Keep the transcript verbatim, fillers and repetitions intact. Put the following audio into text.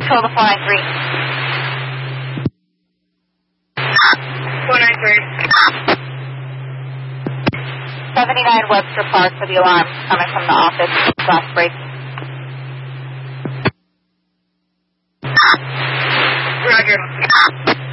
Control the four nine three. four nine three. seventy-nine Webster Park for the alarm coming from the office. Glass break. Roger.